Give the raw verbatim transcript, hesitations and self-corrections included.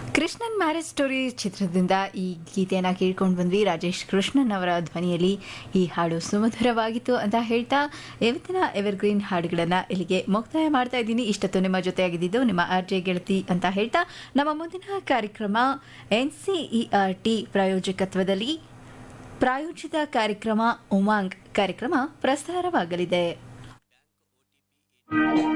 Krishnan marriage story ಚಿತ್ರದಿಂದ ಈ ಗೀತೆಯನ್ನು ಕೇಳ್ಕೊಂಡು ಬಂದ್ವಿ. ರಾಜೇಶ್ ಕೃಷ್ಣನ್ ಅವರ ಧ್ವನಿಯಲ್ಲಿ ಈ ಹಾಡು ಸುಮಧುರವಾಗಿತ್ತು ಅಂತ ಹೇಳ್ತಾ ಇವತ್ತಿನ ಎವರ್ಗ್ರೀನ್ ಹಾಡುಗಳನ್ನು ಇಲ್ಲಿಗೆ ಮುಕ್ತಾಯ ಮಾಡ್ತಾ ಇದ್ದೀನಿ. ಇಷ್ಟೊತ್ತು ನಿಮ್ಮ ಜೊತೆಯಾಗಿದ್ದು ನಿಮ್ಮ ಆರ್ ಜೆ ಗೆಳತಿ ಅಂತ ಹೇಳ್ತಾ ನಮ್ಮ ಮುಂದಿನ ಕಾರ್ಯಕ್ರಮ N C E R T ಪ್ರಾಯೋಜಕತ್ವದಲ್ಲಿ ಪ್ರಾಯೋಜಿತ ಕಾರ್ಯಕ್ರಮ ಉಮಾಂಗ್ ಕಾರ್ಯಕ್ರಮ ಪ್ರಸಾರವಾಗಲಿದೆ.